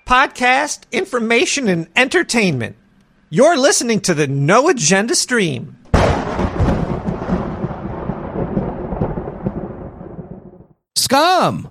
podcast, information, and entertainment. You're listening to the No Agenda Stream. Scum!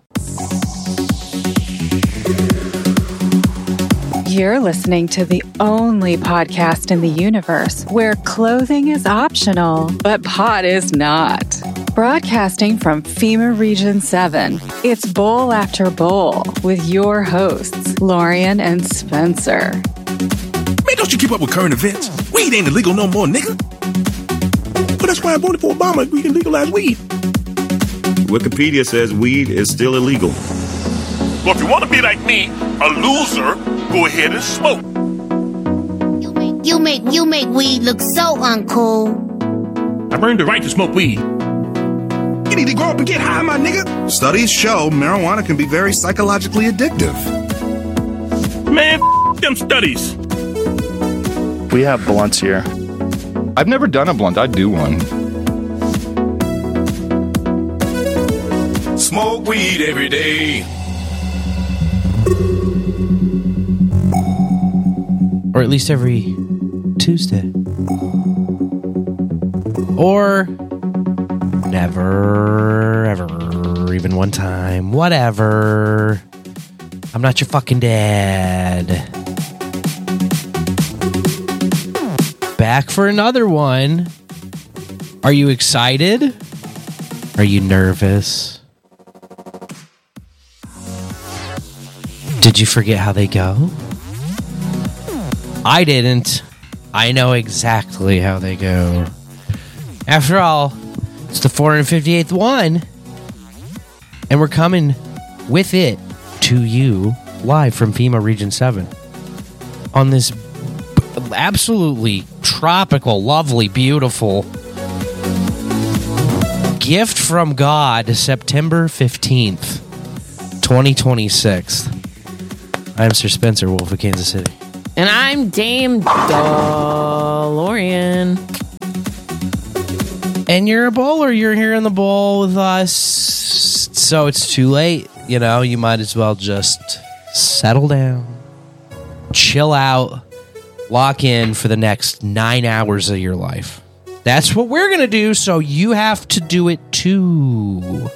You're listening to the only podcast in the universe where clothing is optional, but pot is not. Broadcasting from FEMA Region 7, it's Bowl After Bowl with your hosts, Lorian and Spencer. Man, don't you keep up with current events? Weed ain't illegal no more, nigga. But that's why I voted for Obama. We can legalize weed. Wikipedia says weed is still illegal. Well, if you want to be like me, a loser, go ahead and smoke. You make weed look so uncool. I've earned the right to smoke weed. You need to grow up and get high, my nigga. Studies show marijuana can be very psychologically addictive. Man, them studies. We have blunts here. I've never done a blunt. I'd do one. Smoke weed every day. Or at least every Tuesday. Or never, ever, even one time. Whatever. I'm not your fucking dad. Back for another one. Are you excited? Are you nervous? Did you forget how they go? I didn't. I know exactly how they go. After all, it's the 458th one. And we're coming with it to you live from FEMA Region 7 on this absolutely tropical, lovely, beautiful gift from God, September 15th, 2026. I'm Sir Spencer Wolf of Kansas City. And I'm Dame DeLorean. And you're a bowler. You're here in the bowl with us. So it's too late. You know, you might as well just settle down, chill out, lock in for the next 9 hours of your life. That's what we're going to do, so you have to do it too.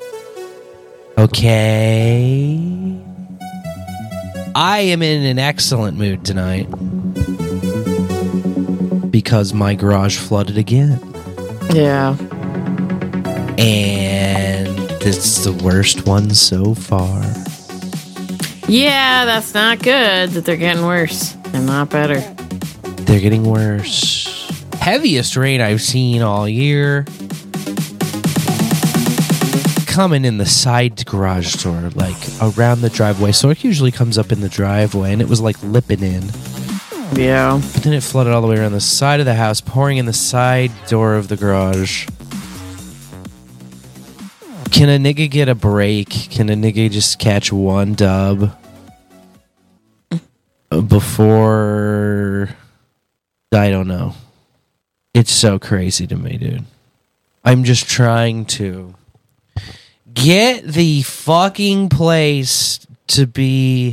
Okay? I am in an excellent mood tonight because my garage flooded again. Yeah. And it's the worst one so far. Yeah, that's not good that they're getting worse and not better. They're getting worse. Heaviest rain I've seen all year. Coming in the side garage door, like around the driveway. So it usually comes up in the driveway, and it was like lipping in. Yeah. But then it flooded all the way around the side of the house, pouring in the side door of the garage. Can a nigga get a break? Can a nigga just catch one dub before... I don't know. It's so crazy to me, dude. I'm just trying to get the fucking place to be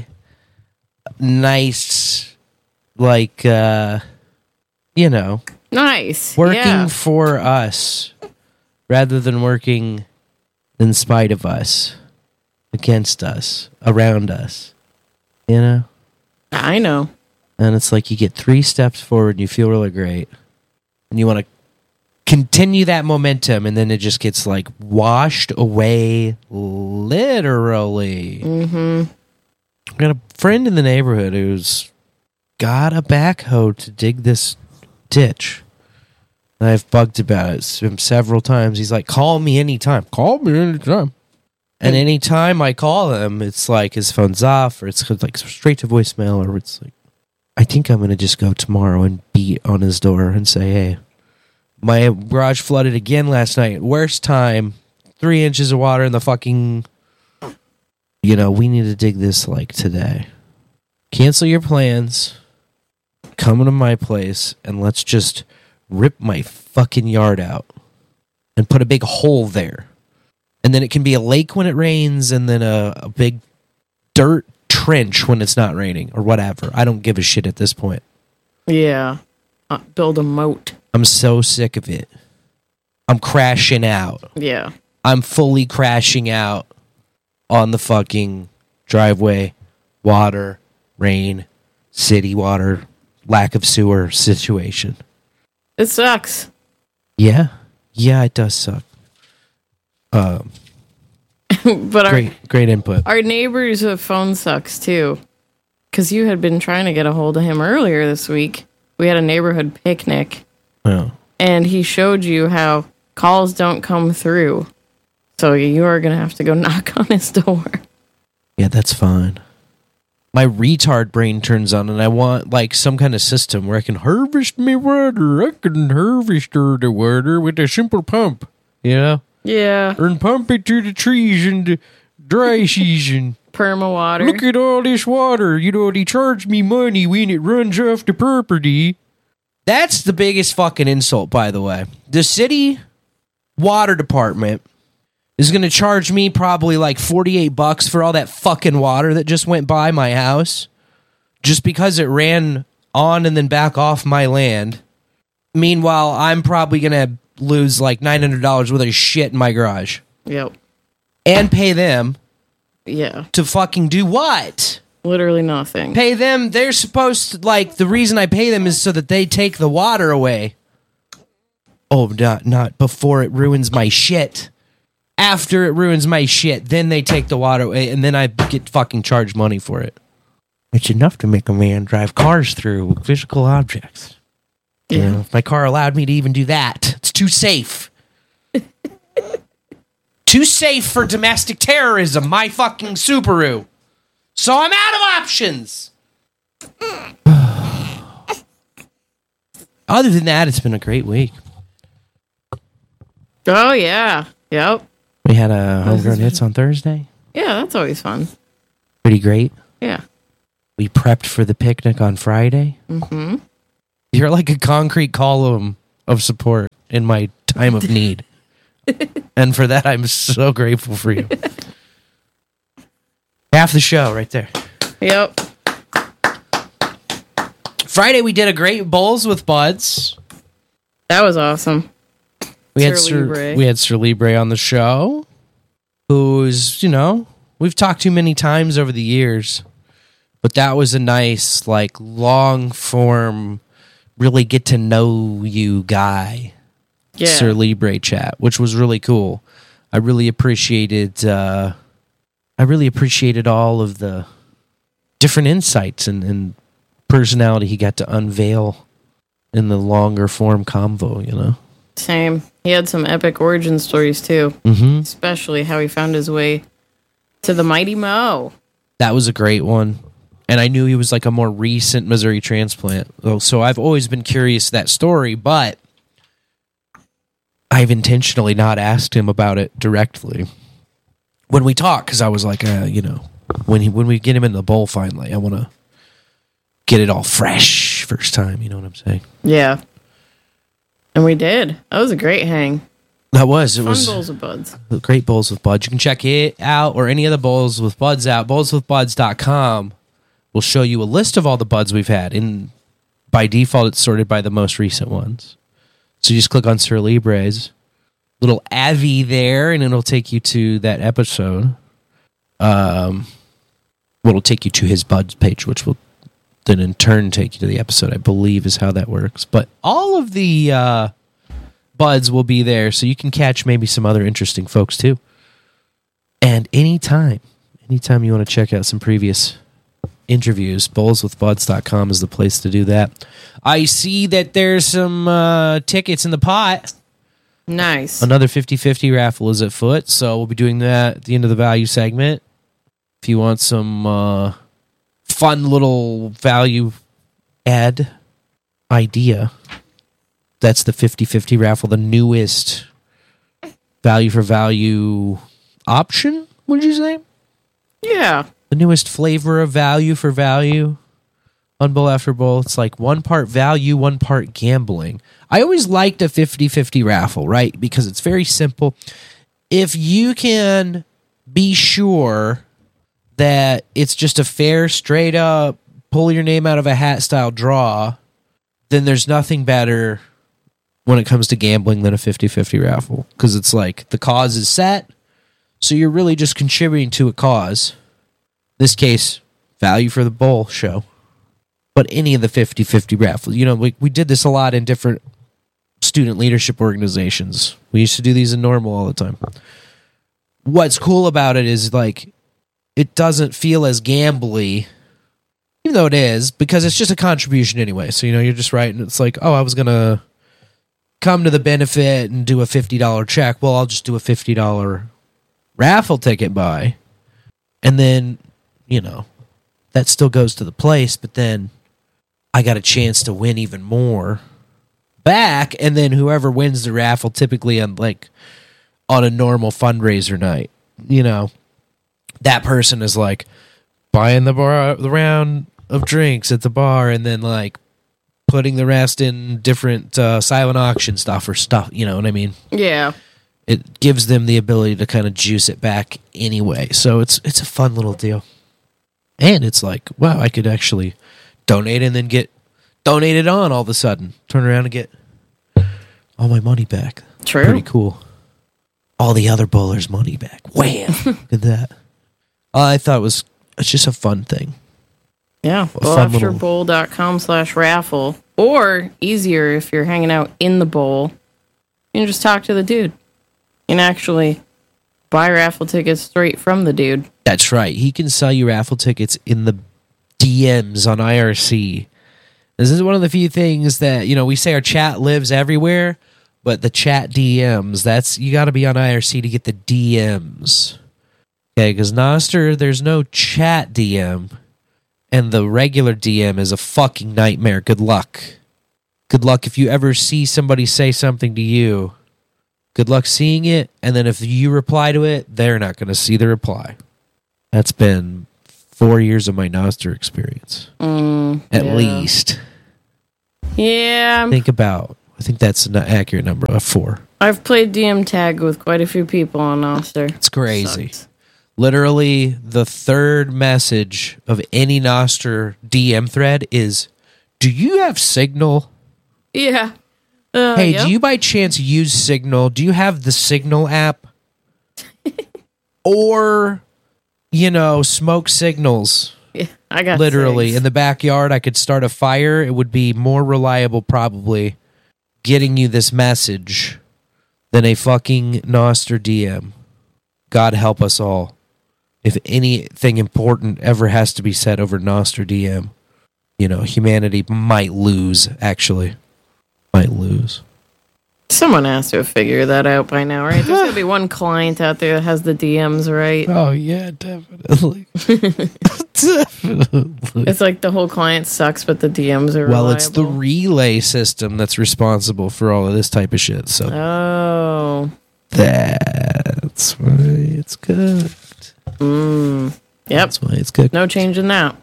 nice, like, you know. Nice. Working for us rather than working in spite of us, against us, around us, you know? I know. And it's like you get 3 steps forward and you feel really great. And you want to continue that momentum, and then it just gets like washed away, literally. Mm-hmm. I got a friend in the neighborhood who's got a backhoe to dig this ditch. And I've bugged about it several times. He's like, call me anytime. Call me anytime. And anytime I call him, it's like his phone's off, or it's like straight to voicemail, or it's like, I think I'm going to just go tomorrow and beat on his door and say, hey, my garage flooded again last night. Worst time. 3 inches of water in the fucking... You know, we need to dig this like today. Cancel your plans. Come to my place and let's just rip my fucking yard out and put a big hole there. And then it can be a lake when it rains, and then a big dirt trench when it's not raining or whatever. I don't give a shit at this point. Yeah. Build a moat. I'm so sick of it. I'm crashing out. Yeah. I'm fully crashing out on the fucking driveway, water, rain, city water, lack of sewer situation. It sucks. Yeah. Yeah, it does suck. But great input. Our neighbor's phone sucks too. Because you had been trying to get a hold of him earlier this week. We had a neighborhood picnic. Oh. And he showed you how calls don't come through. So you are going to have to go knock on his door. Yeah, that's fine. My retard brain turns on and I want like some kind of system where I can harvest me water. I can harvest the water with a simple pump. You know? Yeah. And pump it to the trees in the dry season. Perma water. Look at all this water. You know, they charge me money when it runs off the property. That's the biggest fucking insult, by the way. The city water department is going to charge me probably like $48 for all that fucking water that just went by my house just because it ran on and then back off my land. Meanwhile, I'm probably going to lose like $900 worth of shit in my garage. Yep. And pay them. Yeah. To fucking do what? Literally nothing. Pay them. They're supposed to, like, the reason I pay them is so that they take the water away. Oh, not before it ruins my shit. After it ruins my shit, then they take the water away, and then I get fucking charged money for it. It's enough to make a man drive cars through physical objects. Yeah. You know, if my car allowed me to even do that, it's too safe. Too safe for domestic terrorism, my fucking Subaru. So I'm out of options. Other than that, it's been a great week. Oh, yeah. Yep. We had a Homegrown Hits on Thursday. Yeah, that's always fun. Pretty great. Yeah. We prepped for the picnic on Friday. Mm-hmm. You're like a concrete column of support in my time of need. And for that, I'm so grateful for you. Half the show right there. Yep. Friday, we did a great Bowls with Buds. That was awesome. We had Sir Libre on the show, who's, you know, we've talked to many times over the years, but that was a nice, like, long form, really get to know you guy. Yeah. Sir Libre chat, which was really cool. I really appreciated all of the different insights and personality he got to unveil in the longer form convo, you know? Same. He had some epic origin stories too. Mm-hmm. Especially how he found his way to the Mighty Mo. That was a great one. And I knew he was like a more recent Missouri transplant. So I've always been curious that story, but I've intentionally not asked him about it directly when we talk, because I was like, you know, when we get him in the bowl finally, I want to get it all fresh first time. You know what I'm saying? Yeah. And we did. That was a great hang. That was. It Fun was Bowls with Buds. Great Bowls with Buds. You can check it out or any of the Bowls with Buds out. Bowlswithbuds.com will show you a list of all the buds we've had. By default, it's sorted by the most recent ones. So you just click on Sir Libre's little Avi there, and it'll take you to that episode. It'll take you to his buds page, which will then in turn take you to the episode, I believe is how that works. But all of the buds will be there, so you can catch maybe some other interesting folks too. And anytime you want to check out some previous interviews, bowlswithbuds.com is the place to do that. I see that there's some tickets in the pot. Nice. Another 50-50 raffle is afoot, so we'll be doing that at the end of the value segment. If you want some fun little value add idea, that's the 50-50 raffle, the newest value for value option, would you say? Yeah. The newest flavor of value for value on Bowl After Bowl. It's like 1 part value, 1 part gambling. I always liked a 50-50 raffle, right? Because it's very simple. If you can be sure that it's just a fair, straight up, pull your name out of a hat style draw, then there's nothing better when it comes to gambling than a 50-50 raffle. Because it's like the cause is set, so you're really just contributing to a cause. In this case, value for the bowl show. But any of the 50-50 raffles, we did this a lot in different student leadership organizations. We used to do these in Normal all the time. What's cool about it is like it doesn't feel as gambly, even though it is, because it's just a contribution anyway. So, you're just writing. It's like, oh, I was going to come to the benefit and do a $50 check. Well, I'll just do a $50 raffle ticket buy. And then, that still goes to the place, but then I got a chance to win even more back. And then whoever wins the raffle, typically on a normal fundraiser night, that person is like buying the round of drinks at the bar and then like putting the rest in different silent auction stuff or stuff. You know what I mean? Yeah. It gives them the ability to kind of juice it back anyway. So it's a fun little deal. And it's like, wow, I could actually donate and then get donated on all of a sudden. Turn around and get all my money back. True. Pretty cool. All the other bowlers' money back. Wham! Look at that. I thought it's just a fun thing. Yeah. Bowlafterbowl.com/raffle. Or easier if you're hanging out in the bowl, you can just talk to the dude. You can actually buy raffle tickets straight from the dude. That's right. He can sell you raffle tickets in the DMs on IRC. This is one of the few things that, we say our chat lives everywhere, but the chat DMs, you got to be on IRC to get the DMs. Okay, because Nostr, there's no chat DM, and the regular DM is a fucking nightmare. Good luck. Good luck if you ever see somebody say something to you. Good luck seeing it, and then if you reply to it, they're not going to see the reply. That's been 4 years of my Nostr experience. At least. Yeah. I think that's an accurate number of 4. I've played DM tag with quite a few people on Nostr. It's crazy. Sucks. Literally, the third message of any Nostr DM thread is, do you have Signal? Yeah. Hey, yep. do you by chance use Signal? Do you have the Signal app? Or, smoke signals. Yeah, I got literally 6. in the backyard. I could start a fire. It would be more reliable, probably, getting you this message than a fucking Nostr DM. God help us all. If anything important ever has to be said over Nostr DM, humanity might lose, actually. Might lose. Someone has to have figured that out by now, right? There's got to be one client out there that has the DMs, right? Oh, yeah, definitely. Definitely. It's like the whole client sucks, but the DMs are reliable. It's the relay system that's responsible for all of this type of shit. So that's why it's good. Yep. That's why it's good. No change in that.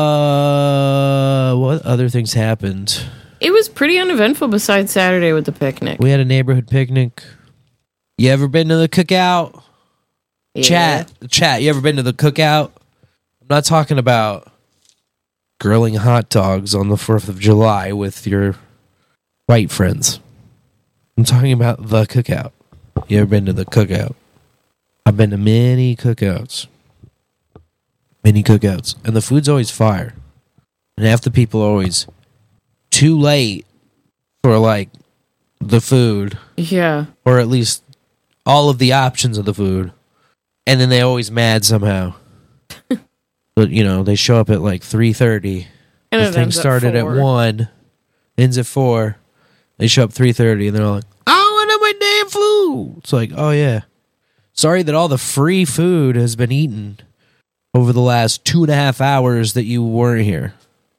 What other things happened? It was pretty uneventful besides Saturday with the picnic. We had a neighborhood picnic. You ever been to the cookout? Yeah. Chat, you ever been to the cookout? I'm not talking about grilling hot dogs on the 4th of July with your white friends. I'm talking about the cookout. You ever been to the cookout? I've been to many cookouts. Many cookouts. And the food's always fire. And half the people are always too late for the food. Yeah. Or at least all of the options of the food. And then they always mad somehow. But they show up at 3:30. And the thing started at 1, ends at 4. They show up 3:30 and they're all like, I want my damn food. It's like, oh yeah. Sorry that all the free food has been eaten over the last 2.5 hours that you weren't here.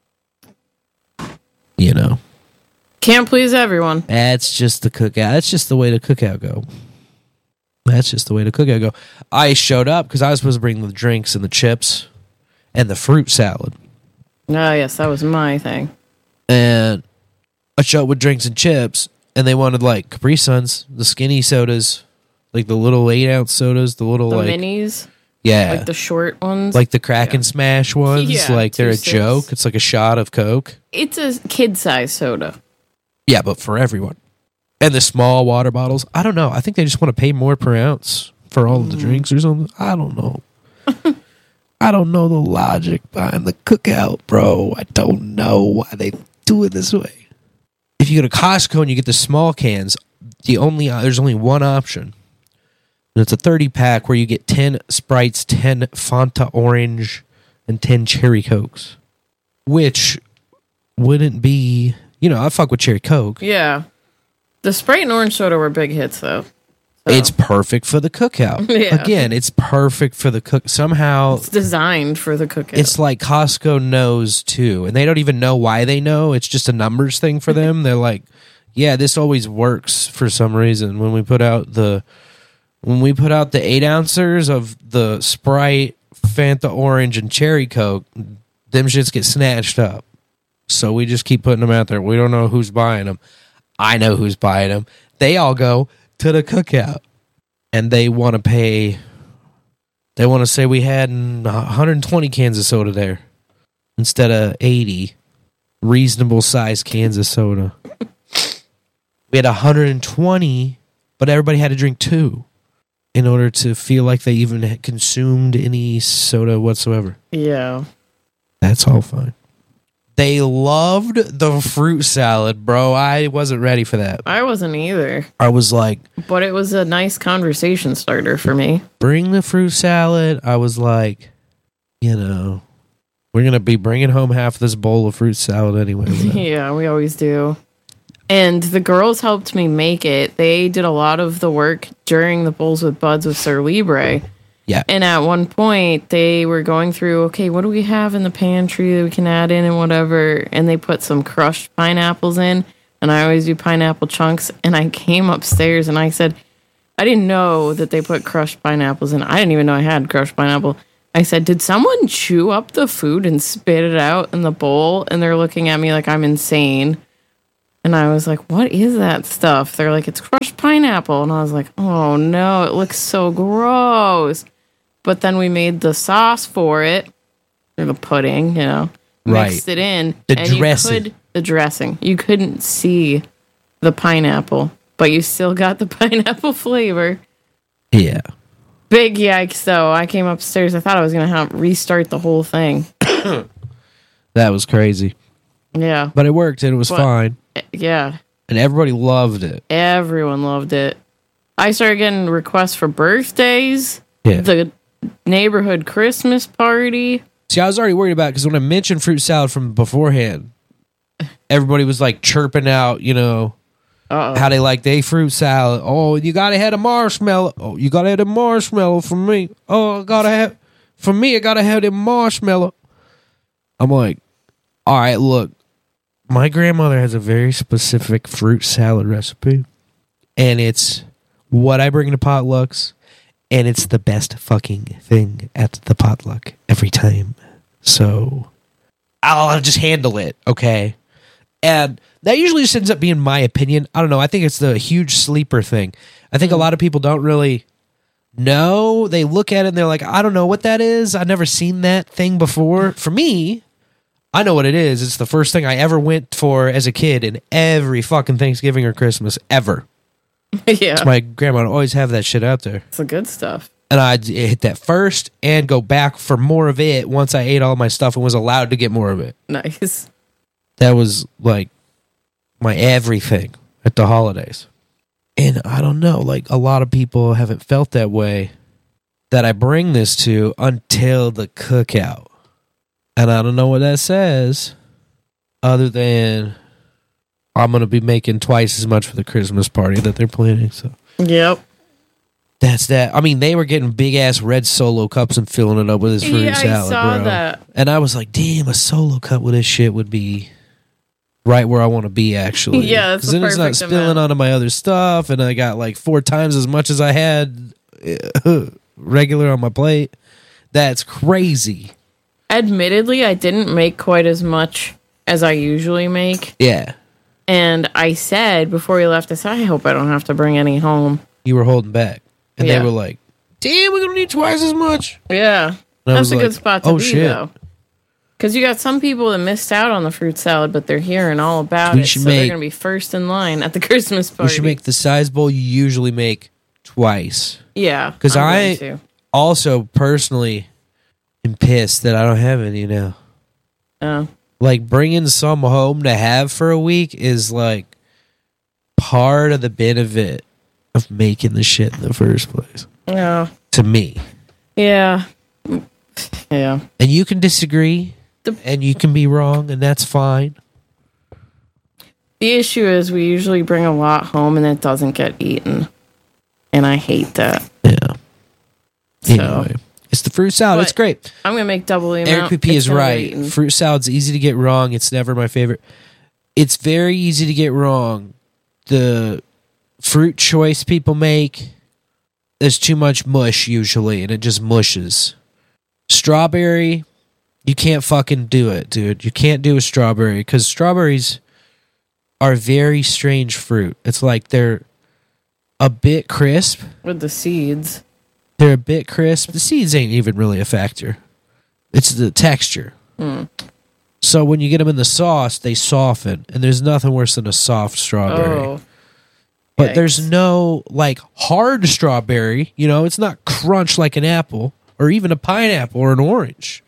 Can't please everyone. That's just the cookout. That's just the way the cookout go. That's just the way the cookout go. I showed up because I was supposed to bring the drinks and the chips and the fruit salad. Oh, yes, that was my thing. And I showed up with drinks and chips, and they wanted Capri Suns, the skinny sodas, the little 8-ounce sodas, the little minis. Yeah. Like the short ones. Like the crack and smash ones. Yeah, like they're a 2 joke. It's like a shot of Coke. It's a kid-sized soda. Yeah, but for everyone. And the small water bottles. I don't know. I think they just want to pay more per ounce for all of the drinks or something. I don't know. I don't know the logic behind the cookout, bro. I don't know why they do it this way. If you go to Costco and you get the small cans, there's only one option. And it's a 30-pack where you get 10 Sprites, 10 Fanta Orange, and 10 Cherry Cokes. Which wouldn't be... I fuck with Cherry Coke. Yeah. The Sprite and orange soda were big hits, though. So. It's perfect for the cookout. Yeah. Again, it's perfect for the cook. Somehow... It's designed for the cookout. It's like Costco knows, too. And they don't even know why they know. It's just a numbers thing for them. They're like, yeah, this always works for some reason. When we put out the 8-ouncers of the Sprite, Fanta Orange, and Cherry Coke, them shits get snatched up. So we just keep putting them out there. We don't know who's buying them. I know who's buying them. They all go to the cookout. And they want to pay... They want to say we had 120 cans of soda there instead of 80 reasonable-sized cans of soda. We had 120, but everybody had to drink 2 in order to feel like they even had consumed any soda whatsoever. Yeah. That's all fine. They loved the fruit salad, bro. I wasn't ready for that. I wasn't either. I was like... But it was a nice conversation starter for me. Bring the fruit salad. I was like, we're going to be bringing home half this bowl of fruit salad anyway. Yeah, we always do. And the girls helped me make it. They did a lot of the work during the Bowls with Buds with Sir Libre. Yeah. And at one point, they were going through, okay, what do we have in the pantry that we can add in and whatever? And they put some crushed pineapples in. And I always do pineapple chunks. And I came upstairs and I said, I didn't know that they put crushed pineapples in. I didn't even know I had crushed pineapple. I said, did someone chew up the food and spit it out in the bowl? And they're looking at me like I'm insane. And I was like, what is that stuff? They're like, it's crushed pineapple. And I was like, oh no, it looks so gross. But then we made the sauce for it, or the pudding, mixed it in. The dressing. The dressing. You couldn't see the pineapple, but you still got the pineapple flavor. Yeah. Big yikes, though. I came upstairs. I thought I was going to have restart the whole thing. That was crazy. Yeah. But it worked and it was fine. Yeah. And everybody loved it. Everyone loved it. I started getting requests for birthdays. Yeah. The neighborhood Christmas party. See, I was already worried about it because when I mentioned fruit salad from beforehand, everybody was like chirping out, how they like their fruit salad. Oh, you gotta have a marshmallow. Oh, you gotta have a marshmallow for me. Oh, I gotta have the marshmallow. I'm like, all right, look, my grandmother has a very specific fruit salad recipe, and it's what I bring to potlucks. And it's the best fucking thing at the potluck every time. So I'll just handle it, okay? And that usually just ends up being my opinion. I don't know. I think it's the huge sleeper thing. I think a lot of people don't really know. They look at it and they're like, I don't know what that is. I've never seen that thing before. For me, I know what it is. It's the first thing I ever went for as a kid in every fucking Thanksgiving or Christmas ever. Yeah. So my grandma would always have that shit out there. It's the good stuff. And I'd hit that first and go back for more of it once I ate all my stuff and was allowed to get more of it. Nice. That was like my everything at the holidays. And I don't know, like a lot of people haven't felt that way that I bring this to until the cookout. And I don't know what that says other than I'm going to be making twice as much for the Christmas party that they're planning. So yep. That's that. I mean, they were getting big-ass red Solo cups and filling it up with his fruit salad, I saw bro. that. And I was like, damn, a Solo cup with this shit would be right where I want to be, actually. Yeah, that's the then it's not perfect spilling amount. onto my other stuff, and I got like 4 times as much as I had regular on my plate. That's crazy. Admittedly, I didn't make quite as much as I usually make. Yeah. And I said, before we left, I said, I hope I don't have to bring any home. You were holding back. And Yeah. they were like, damn, we're gonna need twice as much. Yeah. And I was That's a like, good spot to oh, be, shit. though. Because you got some people that missed out on the fruit salad, but they're hearing all about We it, should so they're make- going to be first in line at the Christmas party. We should make the size bowl you usually make twice. Yeah. Because I'm I going to. also personally am pissed that I don't have any now. Oh. Like, bringing some home to have for a week is like part of the benefit of making the shit in the first place. Yeah. To me. Yeah. Yeah. And you can disagree, and you can be wrong, and that's fine. The issue is we usually bring a lot home and it doesn't get eaten. And I hate that. Yeah. So, Anyway, it's the fruit salad. But It's great. I'm going to make double the Eric amount. PP It's is gonna get right. eaten. Fruit salad's easy to get wrong. It's never my favorite. It's very easy to get wrong. The fruit choice people make, there's too much mush usually, and it just mushes. Strawberry, you can't fucking do it, dude. You can't do a strawberry because strawberries are very strange fruit. It's like they're a bit crisp. With the seeds. They're a bit crisp. The seeds ain't even really a factor. It's the texture. So when you get them in the sauce, they soften, and there's nothing worse than a soft strawberry. Oh. But Yikes. there's no like hard strawberry. You know, it's not crunch like an apple or even a pineapple or an orange.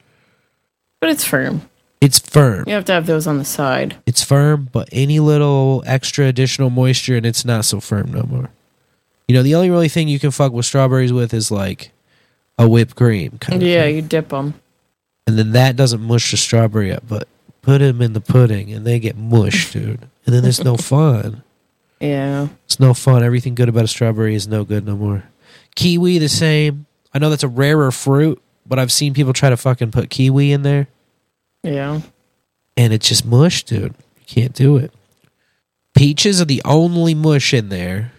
But it's firm. It's firm. You have to have those on the side. It's firm, but any little extra additional moisture and it's not so firm no more. You know, the only really thing you can fuck with strawberries with is like a whipped cream kind of Yeah, thing. you dip them. And then that doesn't mush the strawberry up, but put them in the pudding and they get mushed, dude. And then there's no fun. Yeah. It's no fun. Everything good about a strawberry is no good no more. Kiwi, the same. I know that's a rarer fruit, but I've seen people try to fucking put kiwi in there. Yeah. And it's just mush, dude. You can't do it. Peaches are the only mush in there.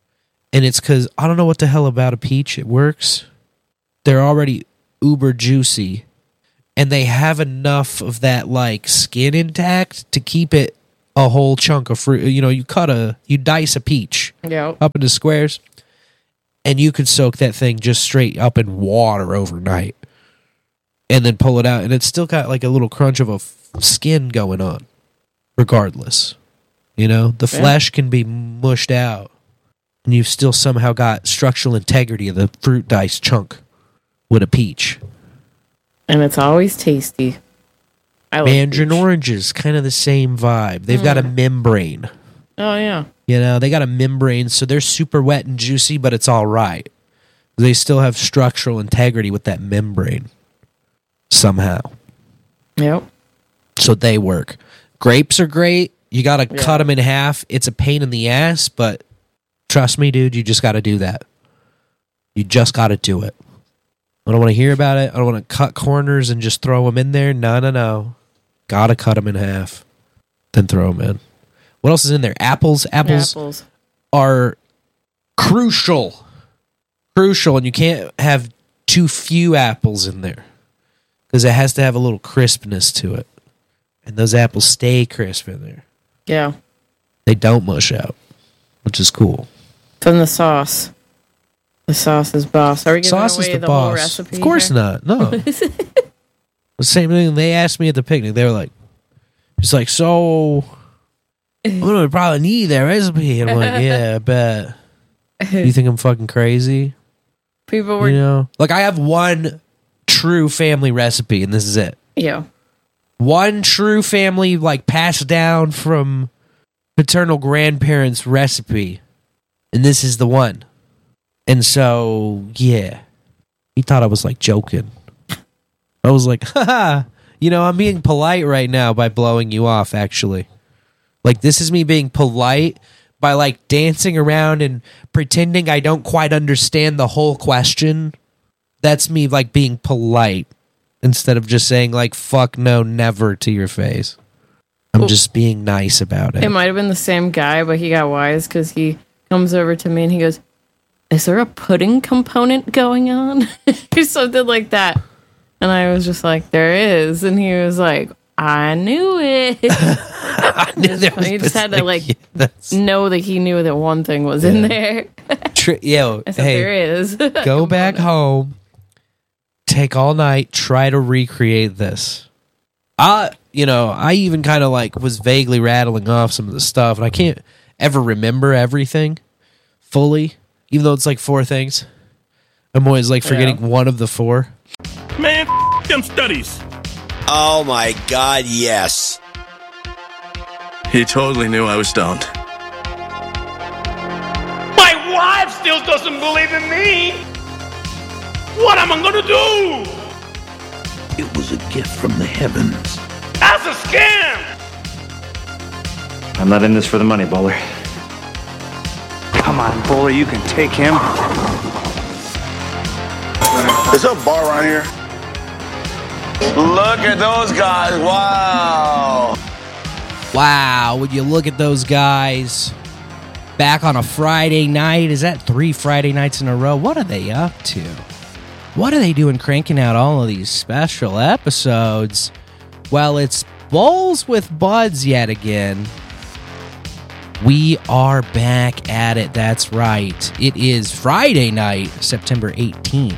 And it's because I don't know what the hell about a peach. It works. They're already uber juicy. And they have enough of that like skin intact to keep it a whole chunk of fruit. You know, you dice a peach Yeah. up into squares. And you could soak that thing just straight up in water overnight. And then pull it out. And it's still got like a little crunch of a skin going on. Regardless. You know, the flesh can be mushed out. And you've still somehow got structural integrity of the fruit dice chunk with a peach. And it's always tasty. I like Mandarin peach. oranges, kind of the same vibe. They've got a membrane. Oh, yeah. You know, they got a membrane, so they're super wet and juicy, but it's all right. They still have structural integrity with that membrane. Somehow. Yep. So they work. Grapes are great. You got to cut them in half. It's a pain in the ass, but trust me, dude, you just got to do that. You just got to do it. I don't want to hear about it. I don't want to cut corners and just throw them in there. No. Got to cut them in half. Then throw them in. What else is in there? Apples. Apples are crucial. Crucial, and you can't have too few apples in there. Because it has to have a little crispness to it. And those apples stay crisp in there. Yeah. They don't mush out, which is cool. Then the sauce. The sauce is boss. Are we giving Sauce away is the whole boss. recipe? Of course here? not. No. The same thing they asked me at the picnic. They were like, it's like, so I'm going to probably need that recipe. And I'm like, yeah, I bet. You think I'm fucking crazy? People were... You know? Like, I have one true family recipe, and this is it. Yeah. One true family, like, passed down from paternal grandparents' recipe. And this is the one. And so, yeah. He thought I was, like, joking. I was like, haha. You know, I'm being polite right now by blowing you off, actually. Like, this is me being polite by, like, dancing around and pretending I don't quite understand the whole question. That's me, like, being polite instead of just saying, like, fuck no, never to your face. I'm just being nice about it. It might have been the same guy, but he got wise because he comes over to me and he goes, is there a pudding component going on? Or something like that. And I was just like, there is. And he was like, I knew it. I knew there was He just had to yeah, that's know that he knew that one thing was in there. yo, I said, hey, there is. go back home, take all night, try to recreate this. I even kind of like was vaguely rattling off some of the stuff, and I can't ever remember everything fully, even though it's like 4 things. I'm always like forgetting one of the 4. Man, them studies. Oh my God, yes. He totally knew I was stoned. My wife still doesn't believe in me. What am I gonna do? It was a gift from the heavens. That's a scam. I'm not in this for the money, Bowler. Come on, Bowler, you can take him. Is there a bar around here? Look at those guys. Wow. Wow, would you look at those guys back on a Friday night? Is that 3 Friday nights in a row? What are they up to? What are they doing cranking out all of these special episodes? Well, it's Bowls with Buds yet again. We are back at it. That's right. It is Friday night, September 18th,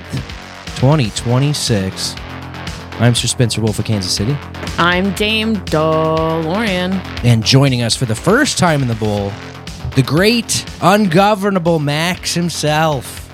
2026. I'm Sir Spencer Wolf of Kansas City. I'm Dame DeLorean. And joining us for the first time in the bowl, the great, ungovernable Max himself.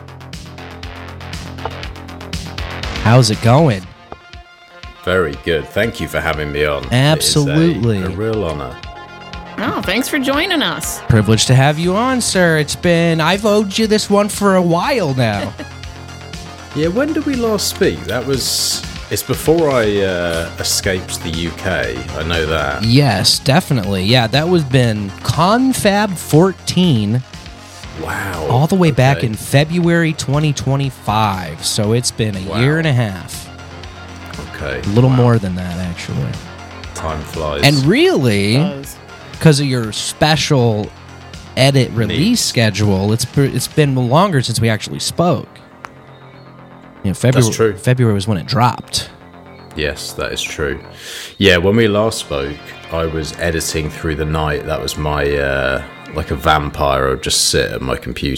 How's it going? Very good. Thank you for having me on. Absolutely. It is a real honor. Oh, thanks for joining us. Privileged to have you on, sir. I've owed you this one for a while now. Yeah, when did we last speak? It's before I escaped the UK. I know that. Yes, definitely. Yeah, that was been Confab 14. Wow. All the way back in February 2025. So it's been a year and a half. Okay. A little more than that, actually. Time flies. And really, because of your special edit release schedule, it's been longer since we actually spoke. February, That's true. February was when it dropped. Yes, that is true. Yeah, when we last spoke, I was editing through the night. That was my, like a vampire. I would just sit at my computer